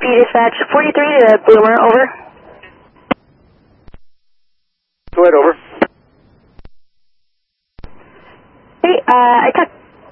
RP dispatch 43 to Bloomer, over. Go ahead, over. Hey, I talked